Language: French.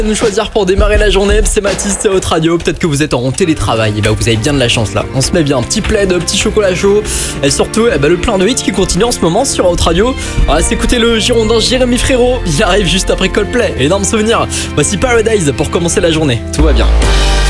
Nous choisir pour démarrer la journée, c'est Mathis, c'est votre radio. Peut-être que vous êtes en télétravail, et vous avez bien de la chance là. On se met bien un petit plaid, un petit chocolat chaud et surtout le plein de hits qui continue en ce moment sur votre radio. On va s'écouter le Girondin Jérémy Frérot, il arrive juste après Coldplay. Énorme souvenir. Voici Paradise pour commencer la journée, tout va bien.